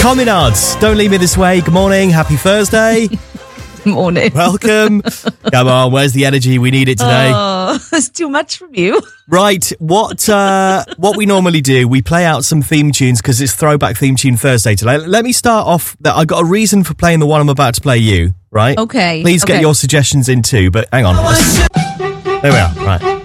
Communards, Don't Leave Me This Way. Good morning, happy Thursday. Morning. Welcome. Come on, where's the energy? We need it today. Oh, that's too much from you. Right, what we normally do, we play out some theme tunes because it's Throwback Theme Tune Thursday today. Let me start off. I got a reason for playing the one I'm about to play you, right? Okay. Please get your suggestions in too, but hang on. There we are, right.